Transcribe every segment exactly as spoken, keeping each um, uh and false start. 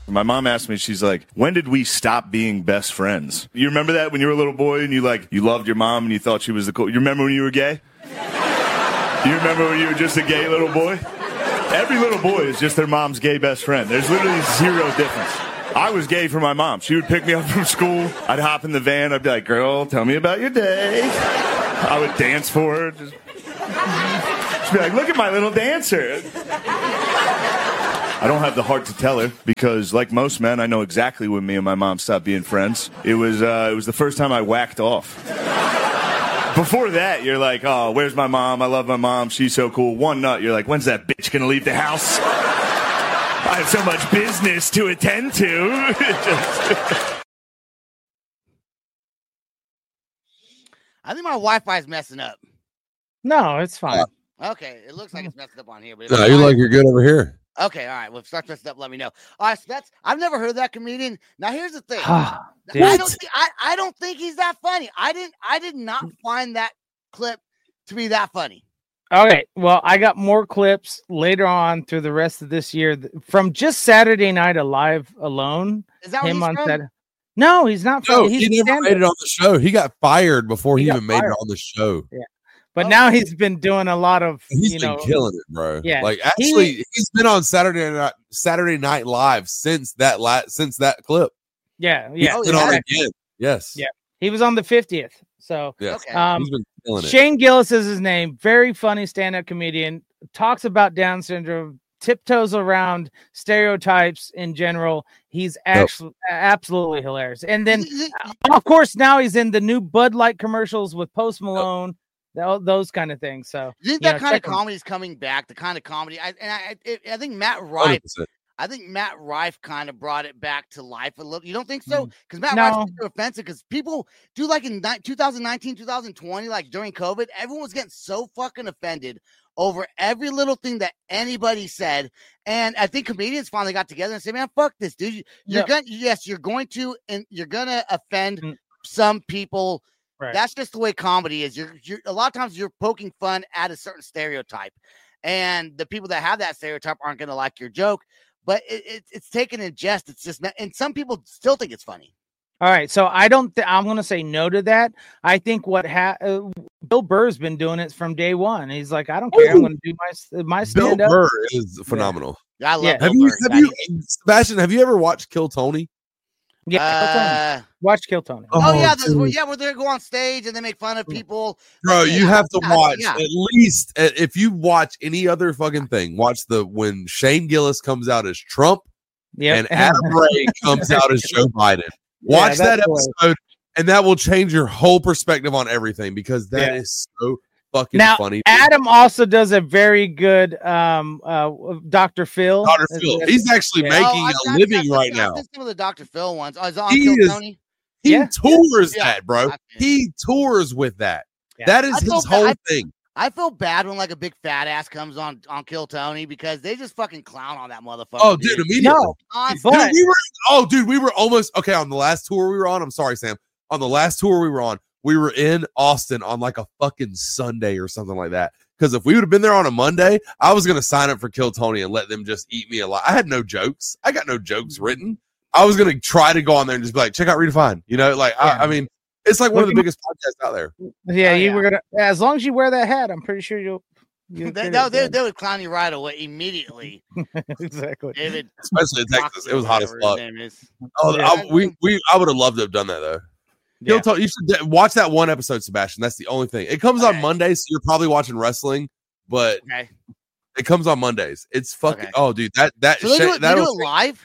My mom asked me, she's like, when did we stop being best friends? You remember that when you were a little boy and you like you loved your mom and you thought she was the cool? You remember when you were gay? You remember when you were just a gay little boy? Every little boy is just their mom's gay best friend. There's literally zero difference. I was gay for my mom. She would pick me up from school. I'd hop in the van. I'd be like, girl, tell me about your day. I would dance for her. Just... She'd be like, look at my little dancer. I don't have the heart to tell her because, like most men, I know exactly when me and my mom stopped being friends. It was uh, it was the first time I whacked off. Before that, you're like, oh, where's my mom? I love my mom. She's so cool. One nut, you're like, when's that bitch going to leave the house? I have so much business to attend to. Just... I think my Wi-Fi is messing up. No, it's fine. Okay, it looks like it's messing up on here. But no, you like you're good over here. Okay, all right. Well, if it starts messing up, let me know. All right, so that's I've never heard of that comedian. Now here's the thing. I don't think I, I don't think he's that funny. I didn't I did not find that clip to be that funny. Okay, well, I got more clips later on through the rest of this year from just Saturday Night Alive alone. Is that him what on he's Saturday? No, he's not. No, he's he never made it on the show. He got fired before he, he even made fired. it on the show. Yeah. But oh. now he's been doing a lot of, he's you been know, killing it, bro. Yeah, like actually, he, he's been on Saturday Night Saturday Night Live since that la- since that clip. Yeah, yeah. He's been yeah. on again. Yes. Yeah, he was on the fiftieth. So, yes. Okay. um, he's been killing it. Shane Gillis is his name. Very funny stand-up comedian. Talks about Down syndrome. Tiptoes around stereotypes in general. He's actually yep. absolutely hilarious. And then, of course, now he's in the new Bud Light commercials with Post Malone. Yep. Those kind of things. So you think that you know, kind of comedy is coming back? The kind of comedy, I and I, it, I think Matt Rife. one hundred percent. I think Matt Rife kind of brought it back to life a little. You don't think so? Because Matt no. Rife's too offensive. Because people do like in twenty nineteen, twenty twenty, like during COVID, everyone was getting so fucking offended over every little thing that anybody said. And I think comedians finally got together and said, "Man, fuck this, dude. You're yeah. gonna yes, you're going to and you're gonna offend mm. some people." Right. That's just the way comedy is. You're, you're a lot of times you're poking fun at a certain stereotype, and the people that have that stereotype aren't going to like your joke. But it, it, it's taken in jest. It's just, not, and some people still think it's funny. All right, so I don't. Th- I'm going to say no to that. I think what ha- uh, Bill Burr's been doing it from day one. He's like, I don't care. Ooh. I'm going to do my my stand Bill up. Burr is phenomenal. Yeah, I love. Yeah. Bill have you, Burr. have you, Sebastian? Have you ever watched Kill Tony? Yeah, uh, watch Kill Tony. Oh, oh yeah, the, yeah, where they go on stage and they make fun of people. Bro, you yeah, have to yeah, watch yeah. at least if you watch any other fucking thing. Watch the when Shane Gillis comes out as Trump, yep. and Adam Ray comes out as Joe Biden. Watch yeah, that episode, cool. and that will change your whole perspective on everything because that yeah. is so fucking now, funny. Adam also does a very good um uh Doctor Phil. Doctor Phil. He's actually yeah. making oh, a living right now. Some of the Doctor Phil ones. Oh, is it on he Kill is, Tony? He yeah. tours yeah. that, bro. He tours with that. Yeah. That is his bad. whole I, thing. I feel bad when like a big fat ass comes on on Kill Tony because they just fucking clown on that motherfucker. Oh, dude, dude immediately. No, dude, we were, oh, dude, we were almost okay on the last tour we were on. I'm sorry, Sam. On the last tour we were on, we were in Austin on like a fucking Sunday or something like that. Because if we would have been there on a Monday, I was gonna sign up for Kill Tony and let them just eat me alive. I had no jokes. I got no jokes written. I was gonna try to go on there and just be like, check out Redefine. You know, like yeah. I, I mean, it's like one of the biggest podcasts out there. Yeah, oh, you yeah. were gonna as long as you wear that hat, I'm pretty sure you'll. you'll they, no, they, they would clown you right away immediately. Exactly. David, especially in Texas, it was hot as fuck. Oh, yeah. I, we we I would have loved to have done that though. Yeah. Talk, you should watch that one episode, Sebastian. That's the only thing. It comes okay. on Mondays, so you're probably watching wrestling, but okay. it comes on Mondays. It's fucking okay. oh, dude, that that so they do it, that they do it live.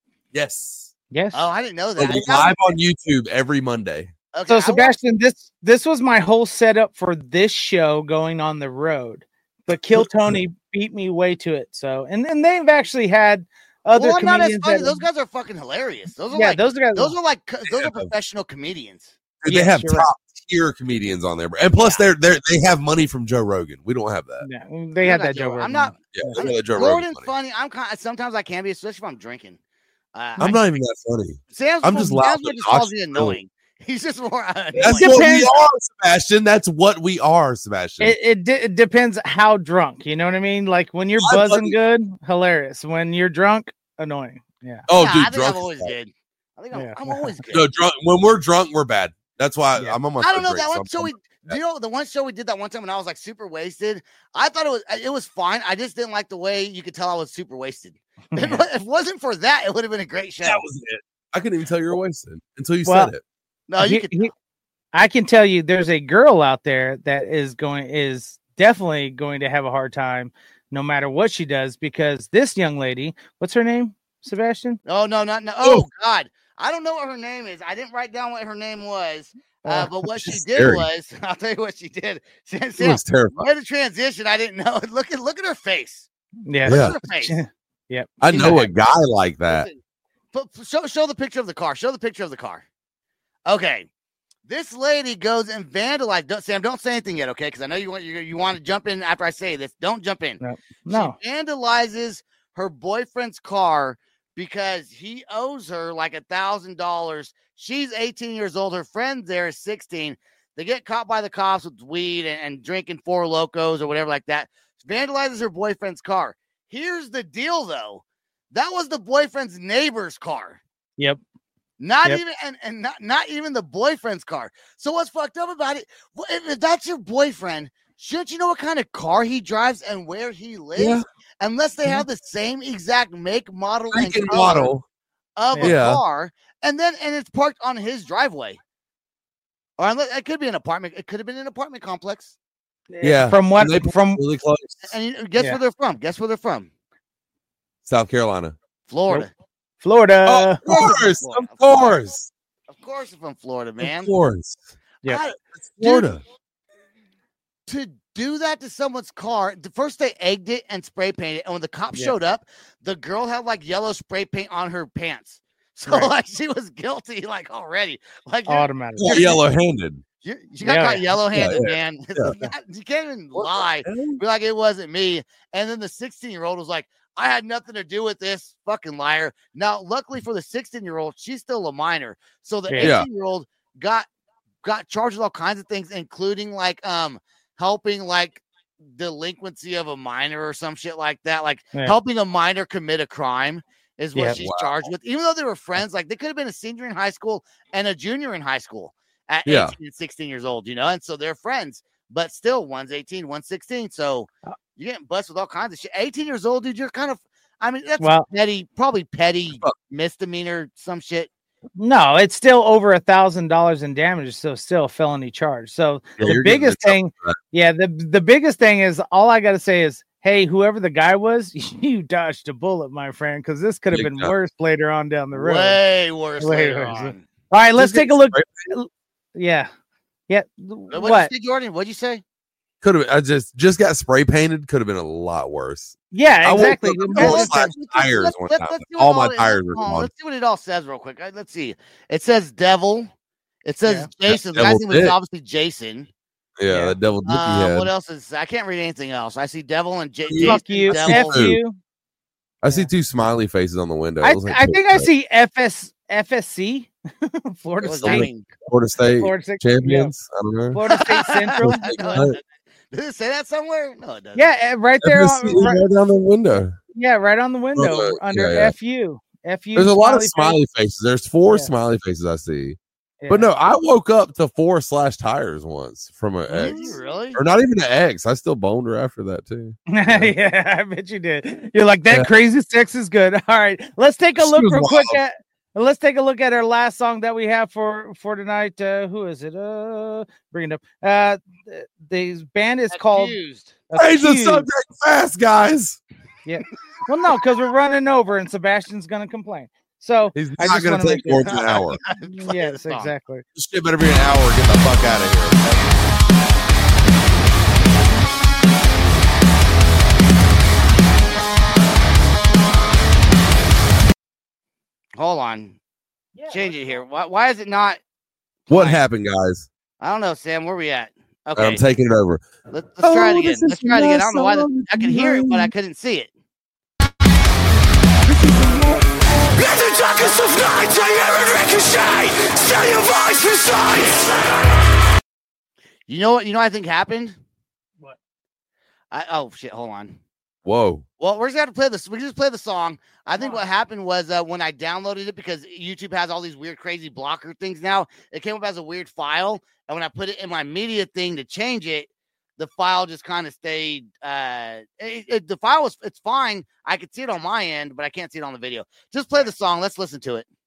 Yes. Yes. Oh, I didn't know that. So live on YouTube every Monday. Okay, so Sebastian, this this was my whole setup for this show going on the road. But Kill Tony beat me way to it. So and then they've actually had other well, not as comedians. funny. That, those guys are fucking hilarious. Those are yeah, like those guys. Those are like those are professional comedians. Dude, yes, they have top right. tier comedians on there, and plus yeah. they're they they have money from Joe Rogan. We don't have that. Yeah, they have that Joe Rogan. I'm not. Yeah, I'm, that Joe Rogan's Rogan funny. I'm kind. Of, sometimes I can be, especially if I'm drinking. Uh, I'm I, not even that funny. Sam's I'm just loud. Just calls me annoying. He's just more. Uh, That's what we are, Sebastian. That's what we are, Sebastian. It, it, d- it depends how drunk. You know what I mean? Like when you're buzzing good, hilarious. When you're drunk, annoying. Yeah. Oh, yeah, dude, I think drunk. I'm always good. I think I'm, Yeah. I'm always good. No, drunk. When we're drunk, we're bad. That's why Yeah. I'm on my. I don't know break, that so one show. We, do you know the one show we did that one time when I was like super wasted? I thought it was it was fine. I just didn't like the way you could tell I was super wasted. If, if it wasn't for that, it would have been a great show. That was it. I couldn't even tell you were wasted until you Well, said it. No, you he, could. he, I can tell you, there's a girl out there that is going is definitely going to have a hard time, no matter what she does, because this young lady, what's her name, Sebastian? Oh no, not no. Oh God, I don't know what her name is. I didn't write down what her name was. Uh, but what she did scary. was, I'll tell you what she did. Sam, It was terrifying. right the transition, I didn't know. Look at look at her face. Yeah. Look Yeah. at her face. Yep. I know a guy like that. Listen, put, put- show show the picture of the car. Show the picture of the car. Okay, this lady goes and vandalizes. Don't, Sam, don't say anything yet, okay? Because I know you want you, you want to jump in after I say this. Don't jump in. No. No. She vandalizes her boyfriend's car because he owes her like a thousand dollars. She's eighteen years old. Her friend there is sixteen. They get caught by the cops with weed and, and drinking Four Locos or whatever like that. Vandalizes her boyfriend's car. Here's the deal, though. That was the boyfriend's neighbor's car. Yep. Not Yep. even and, and not, not even the boyfriend's car. So what's fucked up about it? Well, if, if that's your boyfriend, shouldn't you know what kind of car he drives and where he lives? Yeah. Unless they have the same exact make, model, and Freaking color model. of a Yeah. car, and then and it's parked on his driveway. Or unless, it could be an apartment. It could have been an apartment complex. Yeah. From what And they from really close. And you, guess Yeah. where they're from? Guess where they're from? South Carolina. Florida. Florida. Oh, of course. Florida. Of course. Of course, they're from Florida, man. Of course. Yeah. I- It's Florida. to do that to someone's car, the first they egged it and spray painted, and when the cops Yeah. showed up, the girl had like yellow spray paint on her pants. So Right. like she was guilty, like already. Like you're, Automatic. Yeah, yellow handed. you you got Yeah, caught yeah. yellow handed, Yeah, man. It's yeah. not- you can't even What the lie. hell? Be like, it wasn't me. And then the sixteen year old was like, I had nothing to do with this, fucking liar. Now, luckily for the sixteen year old, she's still a minor. So the Yeah. eighteen year old got got charged with all kinds of things, including like um helping like delinquency of a minor or some shit like that, like Yeah. helping a minor commit a crime is what Yeah. she's Wow. charged with. Even though they were friends, like they could have been a senior in high school and a junior in high school at Yeah. eighteen and sixteen years old, you know, and so they're friends, but still one's eighteen, one's sixteen. So Uh, you're getting busted with all kinds of shit. eighteen years old, dude, you're kind of, I mean, that's Well- petty, probably petty Fuck. misdemeanor, some shit. No, it's still over a thousand dollars in damages, so still a felony charge. So Yeah, the you're getting biggest in trouble thing, for that. yeah, the the biggest thing is all I gotta say is, hey, whoever the guy was, you dodged a bullet, my friend, because this could have Big been time. worse later on down the road. Way worse Way later worse. on. All right, let's Just take a get look. Yeah, yeah. What'd What? you say, Jordan? What'd you say? Could have. I just just got spray painted. Could have been a lot worse. Yeah, I woke exactly. up in the Imagine middle of if- flat tires let's- one let's- time. let's see what All my it- tires were hold on, gone. Let's see what it all says real quick. Uh, Let's see. It says devil. It says Yeah. Jason. The Yeah, guy's devil name was dick. obviously Jason. Yeah, Yeah. that devil dicky Uh, head. what else is? I can't read anything else. I see devil and J- Yeah. Fuck Jason. you, Devil. F you. I see two smiley faces on the window. I, It was like I think I Florida see F S F S C, Florida What does State, that mean? Florida State Florida State, champions. I don't know. yeah, Florida State Central. No, it- Does it say that somewhere? No, it doesn't. Yeah, eh, right there. F S C On, right, right down the window. yeah, right on the window uh, under yeah, yeah. F U. F U. There's a lot of face. smiley faces. There's four Yeah. smiley faces I see. Yeah. But no, I woke up to four slash tires once from an Did ex. you really? Or not even an ex. I still boned her after that too. yeah, I bet you did. You're like, that Yeah. crazy sex is good. All right, let's take a She look was real quick wild. at. Let's take a look at our last song that we have for for tonight. Uh, who is it? Uh, bring it up. Uh, th- the band is called. Accused. Change the Accused. subject fast, guys. Well, no, because we're running over and Sebastian's gonna complain. So He's I not just going wanna to take make more it- than an hour. Play yes, the song. exactly. This shit better be an hour. Get the fuck out of here. Hold on. Change it here. Why, why is it not? What playing? happened, guys? I don't know, Sam. Where we at? Okay. I'm taking it over. Let's, let's try it Oh, again. this is Let's try it again. I don't know why. my The, I could hear it, but I couldn't see it. Let the darkest of night, I hear it ricochet. Still your voice resides. You know what? You know what I think happened? What? I oh shit. Hold on. Whoa. Well, we're just going to play this. We just play the song. I think what happened was uh, when I downloaded it, because YouTube has all these weird, crazy blocker things now, it came up as a weird file. And when I put it in my media thing to change it, the file just kind of stayed. Uh, it, it, the file was, it's fine. I could see it on my end, but I can't see it on the video. Just play the song. Let's listen to it.